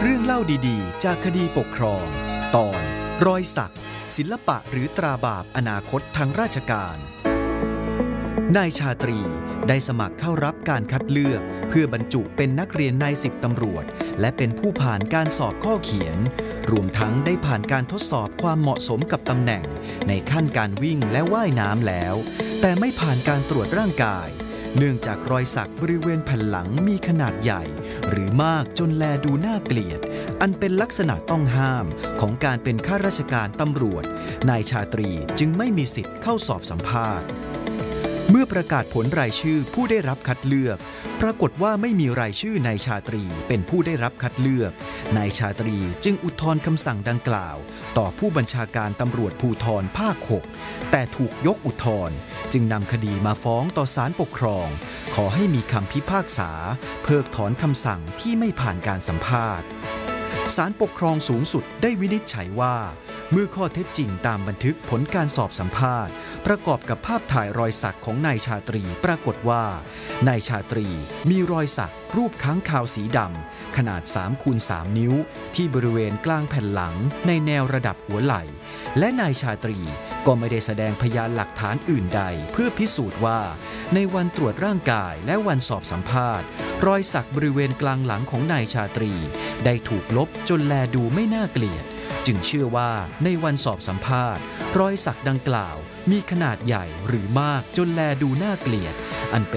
รื่องเล่าดีๆจากคดีปกครองตอนรอยสักศิลปะหรือตราบาปอนาคตทางราชการนายชาตรีได้สมัครเข้ารับการคัดเลือกเพื่อบรรจุเป็นนักเรียนนายสิบตำรวจและเป็นผู้ผ่านการสอบข้อเขียนรวมทั้งได้ผ่านการทดสอบความเหมาะสมกับตำแหน่งในขั้นการวิ่งและว่ายน้ำแล้วแต่ไม่ผ่านการตรวจร่างกายเนื่องจากรอยสักบริเวณแผ่นหลังมีขนาดใหญ่หรือมากจนแลดูน่าเกลียดอันเป็นลักษณะต้องห้ามของการเป็นข้าราชการตำรวจนายชาตรีจึงไม่มีสิทธิ์เข้าสอบสัมภาษณ์เมื่อประกาศผลรายชื่อผู้ได้รับคัดเลือกปรากฏว่าไม่มีรายชื่อนายชาตรีเป็นผู้ได้รับคัดเลือกนายชาตรีจึงอุทธรณ์คำสั่งดังกล่าวต่อผู้บัญชาการตำรวจภูธรภาค 6แต่ถูกยกอุทธรณ์จึงนำคดีมาฟ้องต่อศาลปกครองขอให้มีคำพิพากษาเพิกถอนคำสั่งที่ไม่ผ่านการสัมภาษณ์ศาลปกครองสูงสุดได้วินิจฉัยว่าเมื่อข้อเท็จจริงตามบันทึกผลการสอบสัมภาษณ์ประกอบกับภาพถ่ายรอยสักของนายชาตรีปรากฏว่านายชาตรีมีรอยสักรูปค้างคาวสีดำขนาด3 คูณ 3 นิ้วที่บริเวณกลางแผ่นหลังในแนวระดับหัวไหล่และนายชาตรีก็ไม่ได้แสดงพยานหลักฐานอื่นใดเพื่อพิสูจน์ว่าในวันตรวจร่างกายและวันสอบสัมภาษณ์รอยสักบริเวณกลางหลังของนายชาตรีได้ถูกลบจนแลดูไม่น่าเกลียดจึงเชื่อว่าในวันสอบสัมภาษณ์รอยสักดังกล่าวมีขนาดใหญ่หรือมากจนแลดูน่าเกลียดอันเป็น